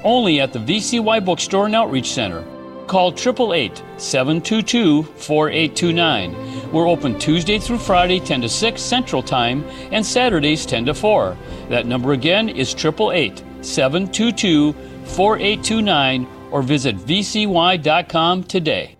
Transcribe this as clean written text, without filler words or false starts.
only at the VCY Bookstore and Outreach Center. Call 888-722-4829. We're open Tuesday through Friday, 10 to 6 Central Time, and Saturdays, 10 to 4. That number again is 888-722-4829, or visit vcy.com today.